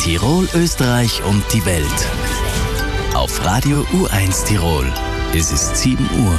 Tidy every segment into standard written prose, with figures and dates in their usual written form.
Tirol, Österreich und die Welt. Auf Radio U1 Tirol. Es ist 7 Uhr.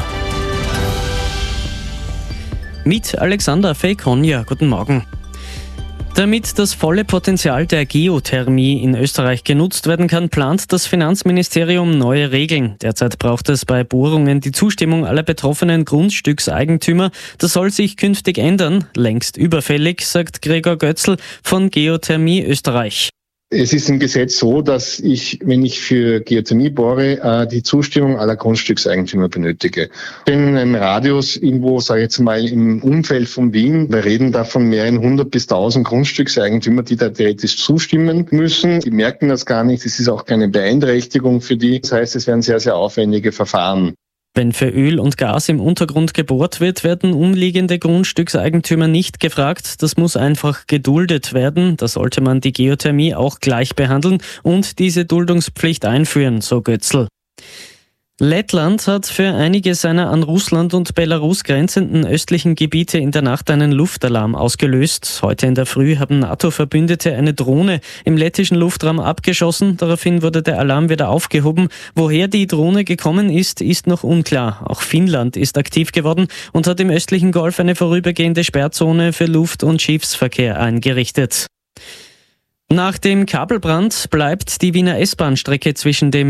Mit Alexander Feikonja. Guten Morgen. Damit das volle Potenzial der Geothermie in Österreich genutzt werden kann, plant das Finanzministerium neue Regeln. Derzeit braucht es bei Bohrungen die Zustimmung aller betroffenen Grundstückseigentümer. Das soll sich künftig ändern. Längst überfällig, sagt Gregor Götzl von Geothermie Österreich. Es ist im Gesetz so, dass ich, wenn ich für Geothermie bohre, die Zustimmung aller Grundstückseigentümer benötige. In einem Radius irgendwo, sage ich jetzt mal, im Umfeld von Wien, wir reden da von mehreren 100 bis 1000 Grundstückseigentümer, die da theoretisch zustimmen müssen. Die merken das gar nicht, es ist auch keine Beeinträchtigung für die. Das heißt, es werden sehr, sehr aufwendige Verfahren. Wenn für Öl und Gas im Untergrund gebohrt wird, werden umliegende Grundstückseigentümer nicht gefragt. Das muss einfach geduldet werden. Da sollte man die Geothermie auch gleich behandeln und diese Duldungspflicht einführen, so Götzl. Lettland hat für einige seiner an Russland und Belarus grenzenden östlichen Gebiete in der Nacht einen Luftalarm ausgelöst. Heute in der Früh haben NATO-Verbündete eine Drohne im lettischen Luftraum abgeschossen. Daraufhin wurde der Alarm wieder aufgehoben. Woher die Drohne gekommen ist, ist noch unklar. Auch Finnland ist aktiv geworden und hat im östlichen Golf eine vorübergehende Sperrzone für Luft- und Schiffsverkehr eingerichtet. Nach dem Kabelbrand bleibt die Wiener S-Bahn-Strecke zwischen dem